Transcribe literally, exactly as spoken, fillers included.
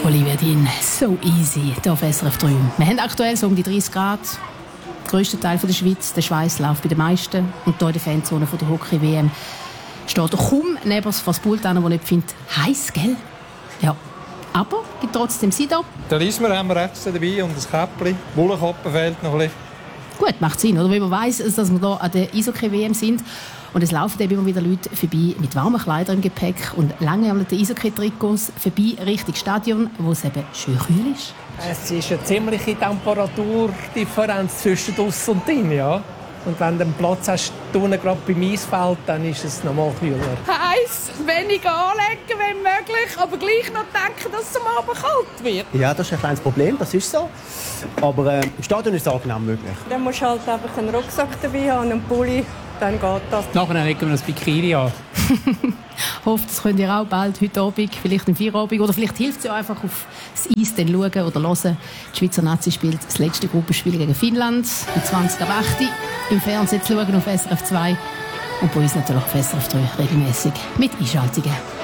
Olivia Dean, so easy, hier auf S R F drei. Wir haben aktuell so um die dreißig Grad. Der grösste Teil der Schweiz, der Schweiß läuft bei den meisten. Und hier in der Fanzone der Hockey-W M steht kaum neben das Pult an, der nicht findet, heiß, gell? Ja. Aber es gibt trotzdem Sido. Der Lismer haben wir extra dabei und das Käppli. Bullenkoppen fehlt noch ein bisschen. Gut, macht Sinn, oder? Wenn man weiss, dass wir hier an der Eishockey-W M sind. Und es laufen eben immer wieder Leute vorbei mit warmen Kleidern im Gepäck und langärmelten Eishockey-Trikots vorbei Richtung Stadion, wo es eben schön kühl ist. Es ist eine ziemliche Temperaturdifferenz zwischen uns und drin, ja. Und wenn du einen Platz hast, unten gerade beim Eisfeld, dann ist es noch mal kühler. Heiß, weniger anlegen, wenn möglich, aber gleich noch denken, dass es am Abend kalt wird. Ja, das ist ein kleines Problem, das ist so. Aber äh, im Stadion ist es angenehm möglich. Dann musst du halt einfach einen Rucksack dabei haben, einen Pulli, dann geht das. Nachher legen wir das Bikini an. Hofft, das könnt ihr auch bald heute Abend, vielleicht im Feierabend. Oder vielleicht hilft es ja einfach auf das Eis dann schauen oder hören. Die Schweizer Nazi spielt das letzte Gruppenspiel gegen Finnland. Am zwanzig Uhr acht im Fernsehen zu schauen auf S R F zwei. Und bei uns natürlich auf S R F drei regelmäßig mit Einschaltungen.